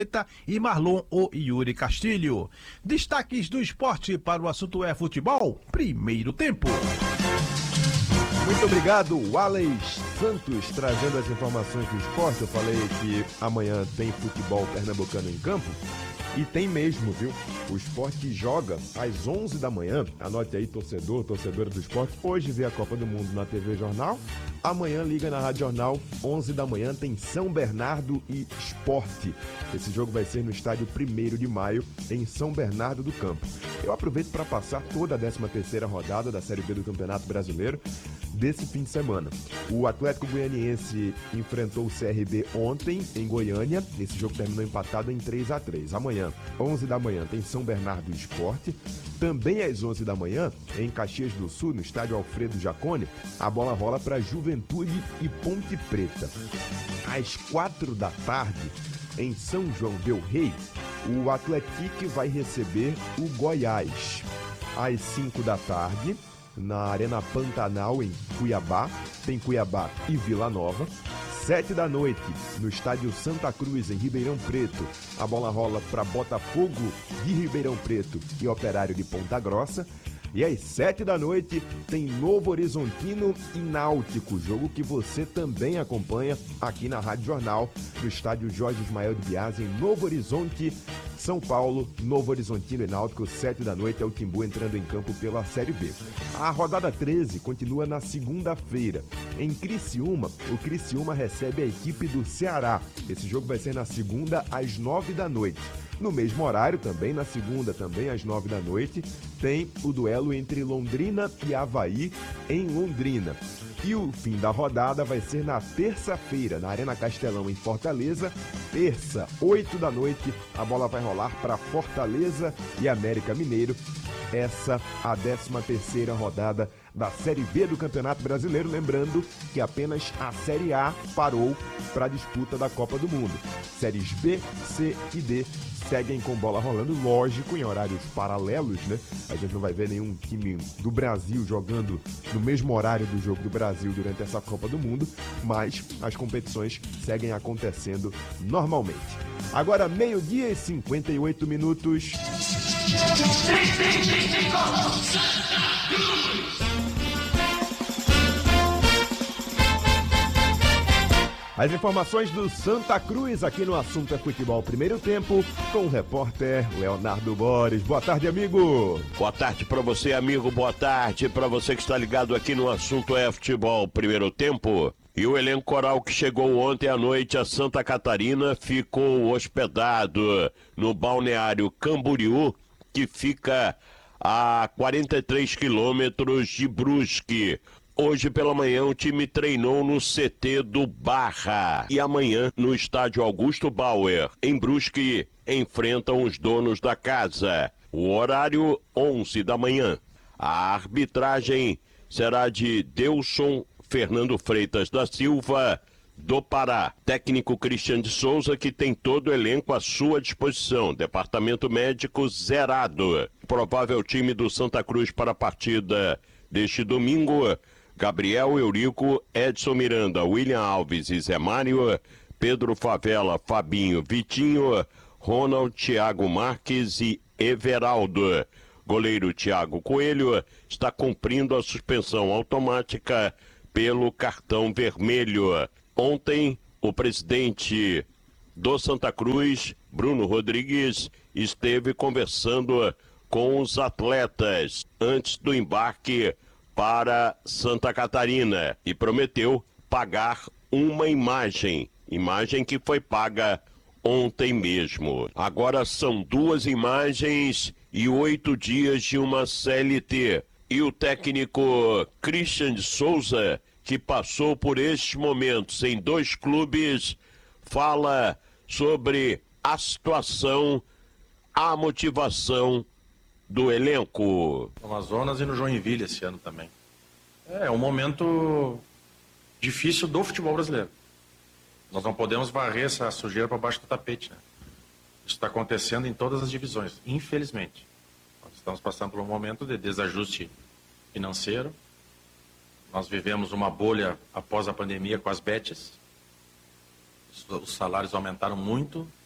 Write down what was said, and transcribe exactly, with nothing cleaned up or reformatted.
e Marlon ou Yuri Castilho. Destaques do esporte para o assunto é futebol, primeiro tempo. Muito obrigado, Wallace Santos, trazendo as informações do esporte. Eu falei que amanhã tem futebol pernambucano em campo. E tem mesmo, viu? O esporte joga às onze da manhã. Anote aí, torcedor, torcedora do esporte. Hoje vê a Copa do Mundo na T V Jornal. Amanhã liga na Rádio Jornal, onze da manhã, tem São Bernardo e Sport. Esse jogo vai ser no estádio primeiro de maio, em São Bernardo do Campo. Eu aproveito para passar toda a décima terceira rodada da Série B do Campeonato Brasileiro desse fim de semana. O Atlético Goianiense enfrentou o C R B ontem em Goiânia. Esse jogo terminou empatado em três a três. Amanhã, onze da manhã, tem São Bernardo e Sport. Também às onze da manhã, em Caxias do Sul, no estádio Alfredo Jaconi, a bola rola para Juventude e Ponte Preta. Às quatro da tarde, em São João del Rei, o Atlético vai receber o Goiás. Às cinco da tarde, na Arena Pantanal, em Cuiabá, tem Cuiabá e Vila Nova. Sete da noite, no estádio Santa Cruz, em Ribeirão Preto, a bola rola para Botafogo de Ribeirão Preto e Operário de Ponta Grossa. E às sete da noite tem Novo Horizontino e Náutico, jogo que você também acompanha aqui na Rádio Jornal, no estádio Jorge Ismael de Biase, em Novo Horizonte, São Paulo. Novo Horizontino e Náutico, sete da noite, é o Timbu entrando em campo pela Série B. A rodada treze continua na segunda-feira. Em Criciúma, o Criciúma recebe a equipe do Ceará. Esse jogo vai ser na segunda, às nove da noite. No mesmo horário, também na segunda, também às nove da noite, tem o duelo entre Londrina e Avaí em Londrina. E o fim da rodada vai ser na terça-feira, na Arena Castelão, em Fortaleza. Terça, oito da noite, a bola vai rolar para Fortaleza e América Mineiro. Essa a décima terceira rodada da Série B do Campeonato Brasileiro. Lembrando que apenas a Série A parou para a disputa da Copa do Mundo. Séries B, C e D seguem com bola rolando, lógico, em horários paralelos, né? A gente não vai ver nenhum time do Brasil jogando no mesmo horário do jogo do Brasil durante essa Copa do Mundo, mas as competições seguem acontecendo normalmente. Agora, meio-dia e cinquenta e oito minutos. As informações do Santa Cruz aqui no Assunto é Futebol Primeiro Tempo, com o repórter Leonardo Borges. Boa tarde, amigo. Boa tarde para você, amigo. Boa tarde para você que está ligado aqui no Assunto é Futebol Primeiro Tempo. E o elenco coral que chegou ontem à noite a Santa Catarina ficou hospedado no balneário Camboriú, que fica a quarenta e três quilômetros de Brusque. Hoje pela manhã o time treinou no C T do Barra e amanhã no estádio Augusto Bauer, em Brusque, enfrentam os donos da casa. O horário onze da manhã. A arbitragem será de Delson Fernando Freitas da Silva, do Pará. Técnico Cristian de Souza, que tem todo o elenco à sua disposição. Departamento médico zerado. Provável time do Santa Cruz para a partida deste domingo: Gabriel Eurico, Edson Miranda, William Alves e Zé Mário, Pedro Favela, Fabinho, Vitinho, Ronald, Thiago Marques e Everaldo. Goleiro Thiago Coelho está cumprindo a suspensão automática pelo cartão vermelho. Ontem, o presidente do Santa Cruz, Bruno Rodrigues, esteve conversando com os atletas antes do embarque para Santa Catarina e prometeu pagar uma imagem, imagem que foi paga ontem mesmo. Agora são duas imagens e oito dias de uma C L T. E o técnico Cristian de Souza, que passou por estes momentos em dois clubes, fala sobre a situação, a motivação do elenco. No Amazonas e no Joinville esse ano também. É um momento difícil do futebol brasileiro. Nós não podemos varrer essa sujeira para baixo do tapete, né? Isso está acontecendo em todas as divisões, infelizmente. Nós estamos passando por um momento de desajuste financeiro. Nós vivemos uma bolha após a pandemia com as betes. Os salários aumentaram muito.